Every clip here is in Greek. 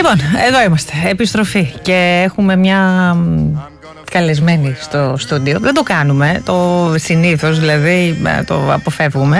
Λοιπόν, εδώ είμαστε, επιστροφή και έχουμε μια καλεσμένη στο στούντιο. Δεν το κάνουμε, το συνήθως δηλαδή το αποφεύγουμε,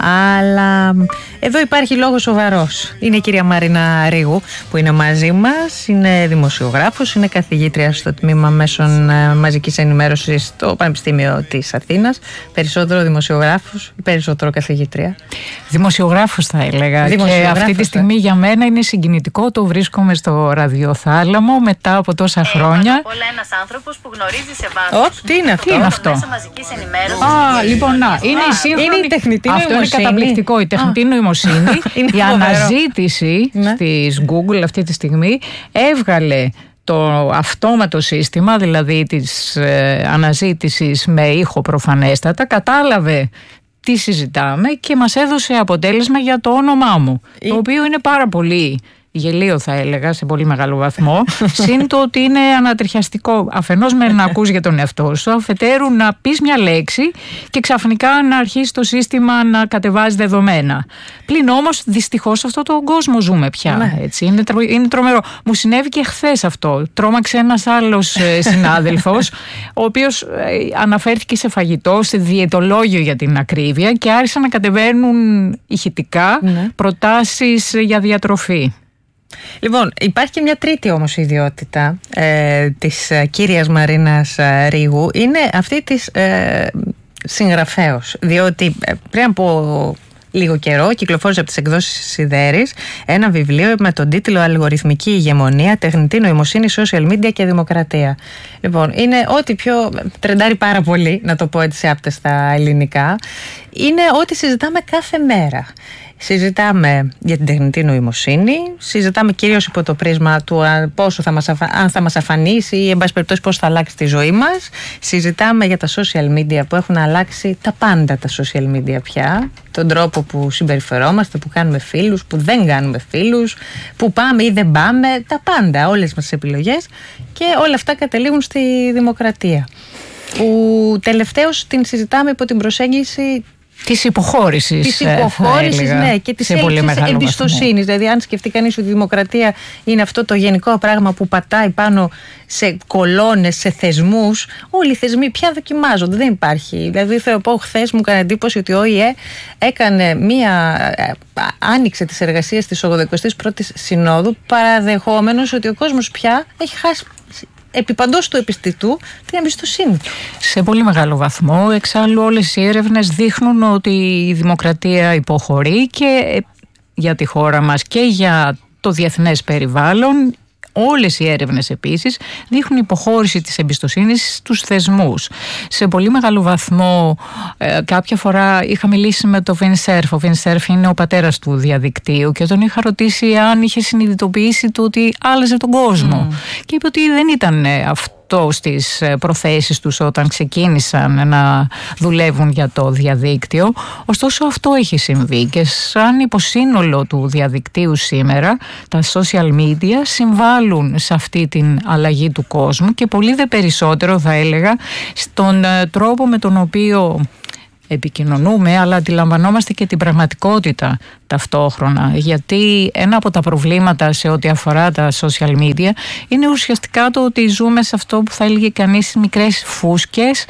αλλά εδώ υπάρχει λόγος σοβαρός. Είναι η κυρία Μαρίνα Ρήγου που είναι μαζί μας, είναι δημοσιογράφος, είναι καθηγήτρια στο τμήμα μέσων μαζικής ενημέρωσης στο Πανεπιστήμιο της Αθήνας. Περισσότερο δημοσιογράφος ή περισσότερο καθηγήτρια? Δημοσιογράφος θα έλεγα. Και αυτή τη στιγμή για μένα είναι συγκινητικό. Το βρίσκομαι στο ραδιοθάλαμο μετά από τόσα χρόνια. Όλα ένας άνθρωπος που γνωρίζει σε βάθος. Τι είναι αυτό? Τι είναι αυτό? Λοιπόν, είναι η σύγχρονη. Είναι η τεχνητή νοημοσύνη. Αυτό είναι καταπληκτικό. Η τεχνητή νοημοσύνη. Η αναζήτηση της Google αυτή τη στιγμή έβγαλε το αυτόματο σύστημα, δηλαδή της αναζήτησης με ήχο προφανέστατα, κατάλαβε τι συζητάμε και μας έδωσε αποτέλεσμα για το όνομά μου, το οποίο είναι πάρα πολύ γελίο θα έλεγα σε πολύ μεγάλο βαθμό, συν το ότι είναι ανατριχιαστικό αφενός με να ακούς για τον εαυτό σου, αφετέρου να πεις μια λέξη και ξαφνικά να αρχίσει το σύστημα να κατεβάζει δεδομένα. Πλην όμως δυστυχώς σε αυτόν τον κόσμο ζούμε πια. Ναι. Έτσι. Είναι τρομερό. Μου συνέβη και χθες αυτό. Τρόμαξε ένας άλλος συνάδελφος, ο οποίος αναφέρθηκε σε φαγητό, σε διαιτολόγιο για την ακρίβεια, και άρχισαν να κατεβαίνουν ηχητικά προτάσεις για διατροφή. Λοιπόν, υπάρχει και μια τρίτη όμως ιδιότητα της κύριας Μαρίνας Ρήγου, είναι αυτή της συγγραφέως, διότι πριν από λίγο καιρό κυκλοφόρησε από τις εκδόσεις Σιδέρης ένα βιβλίο με τον τίτλο «Αλγοριθμική ηγεμονία, τεχνητή νοημοσύνη, social media και δημοκρατία». Λοιπόν, είναι ό,τι πιο τρεντάρει πάρα πολύ, να το πω έτσι άπτεστα ελληνικά, είναι ό,τι συζητάμε κάθε μέρα. Συζητάμε για την τεχνητή νοημοσύνη, συζητάμε κυρίως υπό το πρίσμα του πόσο αν θα μας αφανίσει ή εν πάση περιπτώσει πώς θα αλλάξει τη ζωή μας. Συζητάμε για τα social media που έχουν αλλάξει τα πάντα τα social media πια, τον τρόπο που συμπεριφερόμαστε, που κάνουμε φίλους, που δεν κάνουμε φίλους, που πάμε ή δεν πάμε, τα πάντα, όλες μας τις επιλογές, και όλα αυτά καταλήγουν στη δημοκρατία, που τελευταίως την συζητάμε υπό την προσέγγιση της υποχώρησης, ναι, και της έλλειψης εμπιστοσύνης. Δηλαδή, αν σκεφτεί κανείς ότι η δημοκρατία είναι αυτό το γενικό πράγμα που πατάει πάνω σε κολόνες, σε θεσμούς, όλοι οι θεσμοί πια δοκιμάζονται. Δεν υπάρχει. Δηλαδή, θέλω πω, χθες μου έκανε εντύπωση ότι ο ΙΕ άνοιξε τις εργασίες της 81ης Συνόδου, παραδεχόμενος ότι ο κόσμος πια έχει χάσει επί παντός του επιστητού την εμπιστοσύνη. Σε πολύ μεγάλο βαθμό. Εξάλλου όλες οι έρευνες δείχνουν ότι η δημοκρατία υποχωρεί, και για τη χώρα μας και για το διεθνές περιβάλλον. Όλες οι έρευνες επίσης δείχνουν υποχώρηση της εμπιστοσύνης στους θεσμούς. Σε πολύ μεγάλο βαθμό, κάποια φορά είχα μιλήσει με τον Vint Cerf. Ο Vint Cerf είναι ο πατέρας του διαδικτύου, και τον είχα ρωτήσει αν είχε συνειδητοποιήσει το ότι άλλαζε τον κόσμο. Και είπε ότι δεν ήταν αυτό στις προθέσεις τους όταν ξεκίνησαν να δουλεύουν για το διαδίκτυο. Ωστόσο αυτό έχει συμβεί, και σαν υποσύνολο του διαδικτύου σήμερα τα social media συμβάλλουν σε αυτή την αλλαγή του κόσμου, και πολύ δε περισσότερο θα έλεγα στον τρόπο με τον οποίο επικοινωνούμε, αλλά αντιλαμβανόμαστε και την πραγματικότητα ταυτόχρονα. Γιατί ένα από τα προβλήματα σε ό,τι αφορά τα social media είναι ουσιαστικά το ότι ζούμε σε αυτό που θα έλεγε κανείς μικρές φούσκες,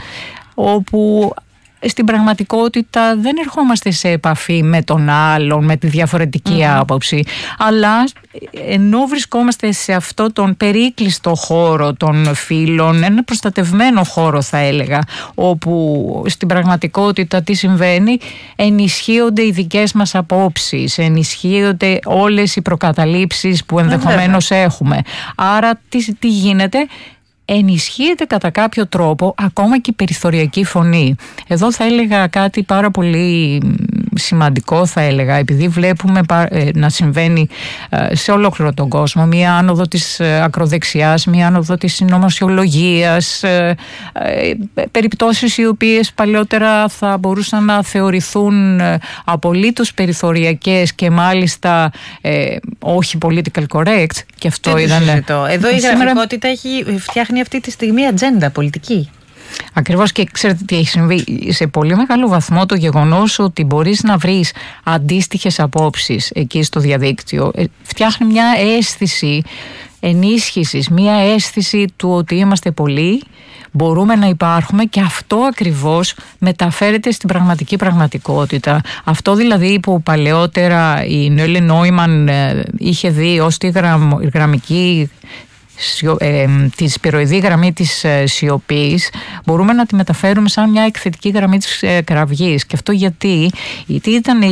όπου στην πραγματικότητα δεν ερχόμαστε σε επαφή με τον άλλον, με τη διαφορετική άποψη, αλλά ενώ βρισκόμαστε σε αυτό τον περίκλειστο χώρο των φίλων, ένα προστατευμένο χώρο θα έλεγα, όπου στην πραγματικότητα τι συμβαίνει, ενισχύονται οι δικές μας απόψεις, ενισχύονται όλες οι προκαταλήψεις που ενδεχομένως έχουμε. Άρα τι γίνεται? Ενισχύεται κατά κάποιο τρόπο ακόμα και η περιθωριακή φωνή. Εδώ θα έλεγα κάτι πάρα πολύ σημαντικό, θα έλεγα, επειδή βλέπουμε να συμβαίνει σε ολόκληρο τον κόσμο μία άνοδο της ακροδεξιάς, μία άνοδο της συνωμοσιολογίας, περιπτώσεις οι οποίες παλιότερα θα μπορούσαν να θεωρηθούν απολύτως περιθωριακές και μάλιστα όχι political correct, και αυτό ήταν. Εδώ η γραφικότητα φτιάχνει αυτή τη στιγμή ατζέντα πολιτική. Ακριβώς, και ξέρετε τι έχει συμβεί. Σε πολύ μεγάλο βαθμό το γεγονός ότι μπορείς να βρεις αντίστοιχες απόψεις εκεί στο διαδίκτυο φτιάχνει μια αίσθηση ενίσχυσης, μια αίσθηση του ότι είμαστε πολλοί, μπορούμε να υπάρχουμε, και αυτό ακριβώς μεταφέρεται στην πραγματική πραγματικότητα. Αυτό δηλαδή που παλαιότερα η Νόιλε Νόιμαν είχε δει ως τη γραμμική, τη σπυροειδή γραμμή της σιωπής, μπορούμε να τη μεταφέρουμε σαν μια εκθετική γραμμή της κραυγής. Και αυτό γιατί ήταν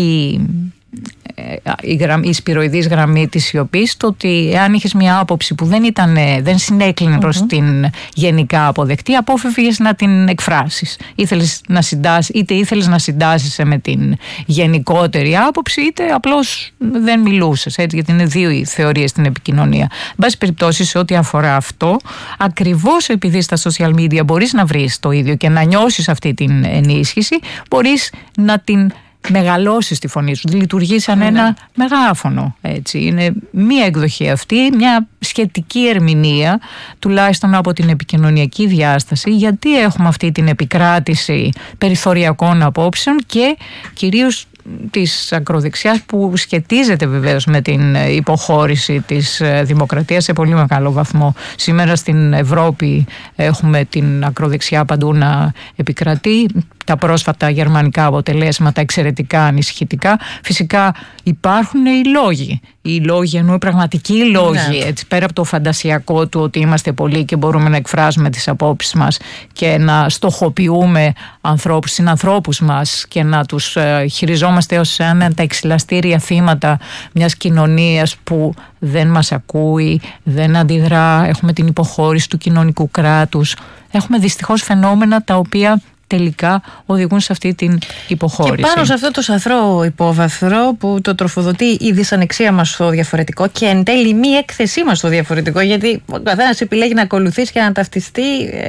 η σπυροειδής γραμμή της σιωπής, το ότι εάν είχες μια άποψη που δεν συνέκλεινε προς την γενικά αποδεκτή, απόφευγες να την εκφράσεις. Είτε ήθελες να συντάσσεσαι με την γενικότερη άποψη, είτε απλώς δεν μιλούσες, έτσι, γιατί είναι δύο οι θεωρίες στην επικοινωνία. Εν πάση περιπτώσει, σε ό,τι αφορά αυτό, ακριβώς επειδή στα social media μπορείς να βρεις το ίδιο και να νιώσεις αυτή την ενίσχυση, μπορείς να την μεγαλώσεις τη φωνή σου, λειτουργεί σαν ένα μεγάφωνο, έτσι. Είναι μία εκδοχή αυτή, μια σχετική ερμηνεία, τουλάχιστον από την επικοινωνιακή διάσταση, γιατί έχουμε αυτή την επικράτηση περιθωριακών απόψεων και κυρίως της ακροδεξιάς, που σχετίζεται βεβαίως με την υποχώρηση της δημοκρατίας σε πολύ μεγάλο βαθμό. Σήμερα στην Ευρώπη έχουμε την ακροδεξιά παντού να επικρατεί. Τα πρόσφατα γερμανικά αποτελέσματα εξαιρετικά ανησυχητικά. Φυσικά υπάρχουν οι λόγοι, ενώ οι πραγματικοί λόγοι, έτσι, πέρα από το φαντασιακό του ότι είμαστε πολλοί και μπορούμε να εκφράζουμε τις απόψεις μας και να στοχοποιούμε συνανθρώπους μας και να τους χειριζόμαστε ως τα εξυλαστήρια θύματα μιας κοινωνίας που δεν μας ακούει, δεν αντιδρά, έχουμε την υποχώρηση του κοινωνικού κράτους. Έχουμε δυστυχώς φαινόμενα τα οποία τελικά οδηγούν σε αυτή την υποχώρηση. Και πάνω σε αυτό το σαθρό υπόβαθρο που το τροφοδοτεί η δυσανεξία μας στο διαφορετικό και εν τέλει μη έκθεσή μας στο διαφορετικό, γιατί ο καθένας επιλέγει να ακολουθήσει και να ταυτιστεί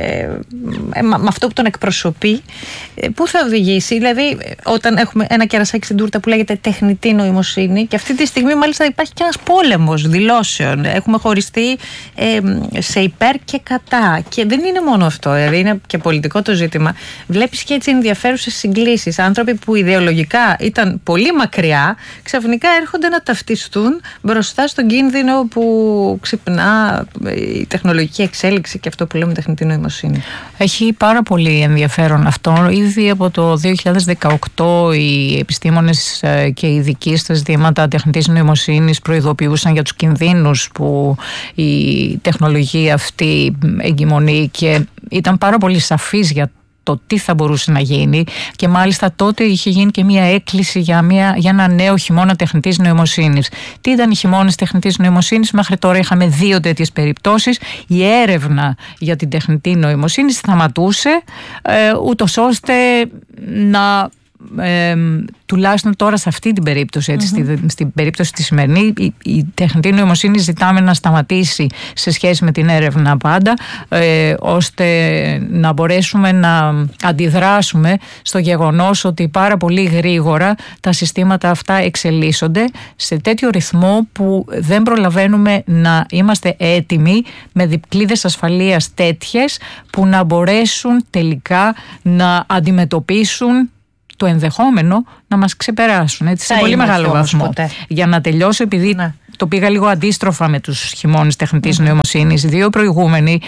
με αυτό που τον εκπροσωπεί, πού θα οδηγήσει? Δηλαδή, όταν έχουμε ένα κερασάκι στην τούρτα που λέγεται τεχνητή νοημοσύνη, και αυτή τη στιγμή μάλιστα υπάρχει και ένας πόλεμος δηλώσεων. Έχουμε χωριστεί σε υπέρ και κατά. Και δεν είναι μόνο αυτό, δηλαδή είναι και πολιτικό το ζήτημα. Βλέπεις και έτσι ενδιαφέρουσες συγκλήσεις. Άνθρωποι που ιδεολογικά ήταν πολύ μακριά, ξαφνικά έρχονται να ταυτιστούν μπροστά στον κίνδυνο που ξυπνά η τεχνολογική εξέλιξη και αυτό που λέμε τεχνητή νοημοσύνη. Έχει πάρα πολύ ενδιαφέρον αυτό. Ήδη από το 2018 οι επιστήμονες και οι ειδικοί στα ζητήματα τεχνητής νοημοσύνης προειδοποιούσαν για τους κινδύνους που η τεχνολογία αυτή εγκυμονεί και ήταν πάρα πολύ σαφής για το τι θα μπορούσε να γίνει, και μάλιστα τότε είχε γίνει και μία έκκληση για ένα νέο χειμώνα τεχνητής νοημοσύνης. Τι ήταν οι χειμώνες τεχνητής νοημοσύνης? Μέχρι τώρα είχαμε 2 τέτοιες περιπτώσεις. Η έρευνα για την τεχνητή νοημοσύνη σταματούσε ούτως ώστε να τουλάχιστον τώρα σε αυτή την περίπτωση, έτσι, στην περίπτωση τη σημερινή, η τεχνητή νοημοσύνη ζητάμε να σταματήσει σε σχέση με την έρευνα πάντα, ώστε να μπορέσουμε να αντιδράσουμε στο γεγονός ότι πάρα πολύ γρήγορα τα συστήματα αυτά εξελίσσονται σε τέτοιο ρυθμό που δεν προλαβαίνουμε να είμαστε έτοιμοι με δικλείδες ασφαλείας τέτοιες που να μπορέσουν τελικά να αντιμετωπίσουν το ενδεχόμενο να μας ξεπεράσουν, έτσι, σε πολύ μεγάλο βαθμό. Για να τελειώσω, επειδή το πήγα λίγο αντίστροφα με τους χειμώνες τεχνητής νοημοσύνης, 2 προηγούμενοι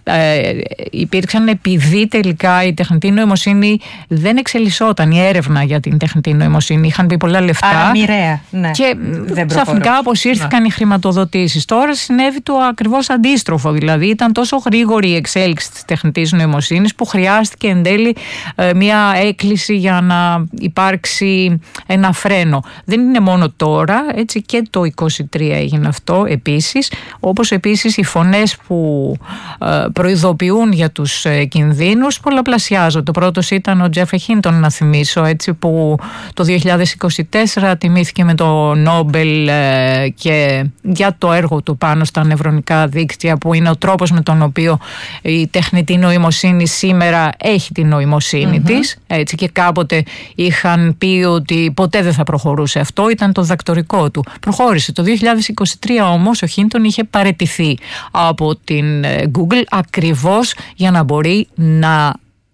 υπήρξαν επειδή τελικά η τεχνητή νοημοσύνη δεν εξελισσόταν, η έρευνα για την τεχνητή νοημοσύνη. Είχαν πει πολλά λεφτά. Άρα μοιραία, και ξαφνικά αποσύρθηκαν οι χρηματοδοτήσεις. Τώρα συνέβη το ακριβώς αντίστροφο. Δηλαδή ήταν τόσο γρήγορη η εξέλιξη της τεχνητής νοημοσύνης που χρειάστηκε εν τέλει μια έκκληση για να υπάρξει ένα φρένο. Δεν είναι μόνο τώρα, έτσι, και το 2023 έγινε αυτό επίσης, όπως επίσης οι φωνές που προειδοποιούν για τους κινδύνους πολλαπλασιάζονται. Το πρώτος ήταν ο Τζέφρι Χίντον, να θυμίσω, έτσι, που το 2024 τιμήθηκε με το Νόμπελ και για το έργο του πάνω στα νευρονικά δίκτυα, που είναι ο τρόπος με τον οποίο η τεχνητή νοημοσύνη σήμερα έχει την νοημοσύνη της, έτσι, και κάποτε είχαν πει ότι ποτέ δεν θα προχωρούσε αυτό, ήταν το δακτορικό του. Προχώρησε. Το 2023 όμως ο Χίντον είχε παραιτηθεί από την Google ακριβώς για να μπορεί να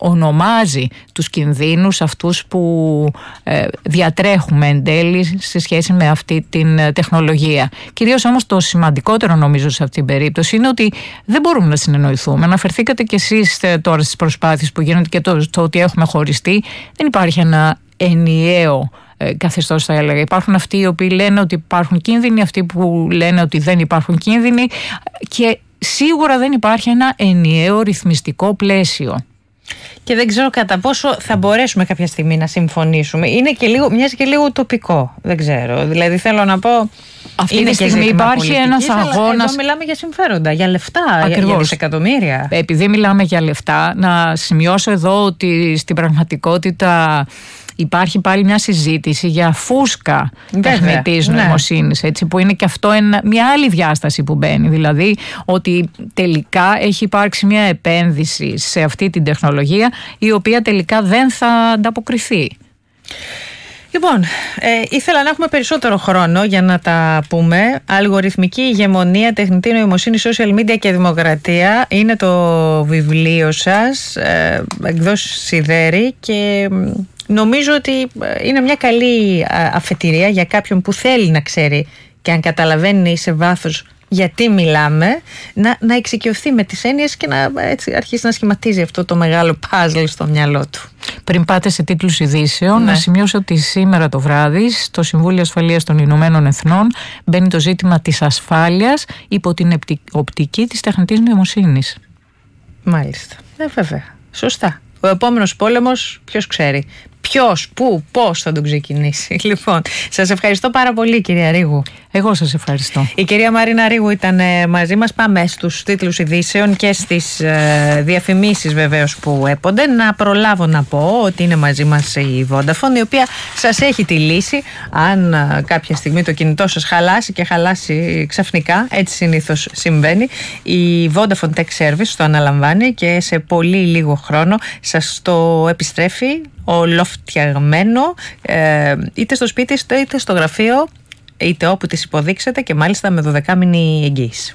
ονομάζει τους κινδύνους αυτούς που διατρέχουμε εν τέλει σε σχέση με αυτή την τεχνολογία. Κυρίως όμως το σημαντικότερο νομίζω σε αυτή την περίπτωση είναι ότι δεν μπορούμε να συνεννοηθούμε. Αναφερθήκατε κι εσείς τώρα στις προσπάθειες που γίνονται και το ότι έχουμε χωριστεί. Δεν υπάρχει ένα ενιαίο καθεστώς, θα έλεγα. Υπάρχουν αυτοί οι οποίοι λένε ότι υπάρχουν κίνδυνοι, αυτοί που λένε ότι δεν υπάρχουν κίνδυνοι και σίγουρα δεν υπάρχει ένα ενιαίο ρυθμιστικό πλαίσιο. Και δεν ξέρω κατά πόσο θα μπορέσουμε κάποια στιγμή να συμφωνήσουμε. Είναι και λίγο, μοιάζει και λίγο τοπικό. Δεν ξέρω. Δηλαδή θέλω να πω. Αυτή τη στιγμή υπάρχει ένας αγώνας. Εδώ μιλάμε για συμφέροντα, για λεφτά, ακριβώς, για δισεκατομμύρια. Επειδή μιλάμε για λεφτά, να σημειώσω εδώ ότι στην πραγματικότητα υπάρχει πάλι μια συζήτηση για φούσκα τεχνητής νοημοσύνης, έτσι, που είναι και αυτό μια άλλη διάσταση που μπαίνει. Δηλαδή ότι τελικά έχει υπάρξει μια επένδυση σε αυτή την τεχνολογία η οποία τελικά δεν θα ανταποκριθεί. Λοιπόν, ήθελα να έχουμε περισσότερο χρόνο για να τα πούμε. Αλγοριθμική ηγεμονία, τεχνητή νοημοσύνη, social media και δημοκρατία είναι το βιβλίο σας, εκδόσεις Σιδέρη, και νομίζω ότι είναι μια καλή αφετηρία για κάποιον που θέλει να ξέρει και αν καταλαβαίνει σε βάθος γιατί μιλάμε, να εξοικειωθεί με τις έννοιες και να έτσι αρχίσει να σχηματίζει αυτό το μεγάλο puzzle στο μυαλό του. Πριν πάτε σε τίτλους ειδήσεων, να σημειώσω ότι σήμερα το βράδυ στο Συμβούλιο Ασφαλείας των Ηνωμένων Εθνών μπαίνει το ζήτημα της ασφάλειας υπό την οπτική της τεχνητής νοημοσύνης. Μάλιστα. Βέβαια. Σωστά. Ο επόμενος πόλεμος, ποιος ξέρει. Ποιος, πού, πώς θα τον ξεκινήσει. Λοιπόν, σας ευχαριστώ πάρα πολύ, κυρία Ρήγου. Εγώ σας ευχαριστώ. Η κυρία Μαρίνα Ρήγου ήταν μαζί μας. Πάμε στους τίτλους ειδήσεων και στις διαφημίσεις βεβαίως που έπονται. Να προλάβω να πω ότι είναι μαζί μας η Vodafone, η οποία σας έχει τη λύση αν κάποια στιγμή το κινητό σας χαλάσει, και χαλάσει ξαφνικά, έτσι συνήθως συμβαίνει. Η Vodafone Tech Service το αναλαμβάνει και σε πολύ λίγο χρόνο σας το επιστρέφει ολοφτιαγμένο, είτε στο σπίτι είτε στο γραφείο, είτε όπου τις υποδείξετε, και μάλιστα με 12μηνη εγγύηση.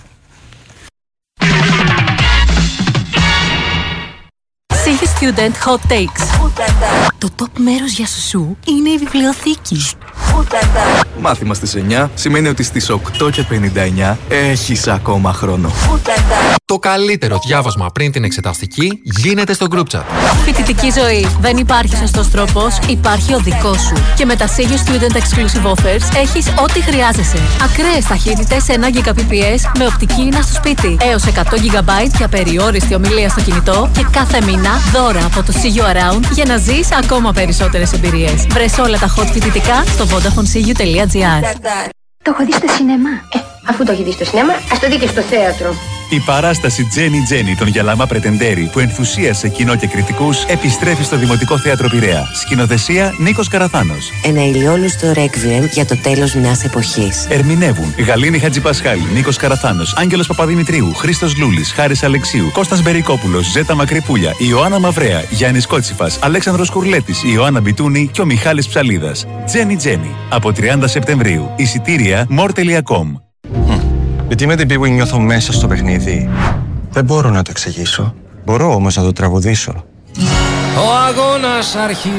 Σίγη Student Hot Takes. Το top μέρος για σουσού είναι η βιβλιοθήκη. Μάθημα στις 9 σημαίνει ότι στις 8:59 έχεις ακόμα χρόνο. Το καλύτερο διάβασμα πριν την εξεταστική γίνεται στο group chat. Φοιτητική ζωή. Δεν υπάρχει σωστός τρόπος, υπάρχει ο δικός σου. Και με τα Σίγη Student Exclusive Offers έχεις ό,τι χρειάζεσαι. Ακραίες ταχύτητες 1 Gbps με οπτική ίνα στο σπίτι. Έως 100 GB για περιόριστη ομιλία στο κινητό. Και κάθε μήνα δώρα από το See You Around για να ζεις ακόμα περισσότερες εμπειρίες. Βρες όλα τα hot φοιτητικά στο VodafoneCiU.gr. Το έχω δει στο σινεμά. Αφού το έχει δει στο σινεμά, ας το δει και στο θέατρο. Η παράσταση Τζένι Τζένι των Γιαλάμα Πρετεντέρη, που ενθουσίασε κοινό και κριτικούς, επιστρέφει στο Δημοτικό Θέατρο Πειραιά. Σκηνοθεσία Νίκος Καραθάνος. Ένα ηλιόλουστο ρέκβιεμ για το τέλος μιας εποχής. Ερμηνεύουν Γαλήνη Χατζηπασχάλη, Νίκος Καραθάνος, Άγγελος Παπαδημητρίου, Χρήστος Λούλης, Χάρης Αλεξίου, Κώστας Μπερικόπουλος, Ζέτα Μακρυπούλια, Ιωάννα Μαυρέα, Γιάννης Κότσιφας, Αλέξανδρος Κουρλέτης, Ιωάννα Μπιτούνη και ο Μιχάλης Ψαλίδας. Τζένι Τζένι. Από 30 Σεπτεμβρίου. Εισιτήρια more.com. Γιατί με την που νιώθω μέσα στο παιχνίδι. Δεν μπορώ να το εξηγήσω. Μπορώ όμως να το τραγουδήσω. Ο αγώνας αρχίζει.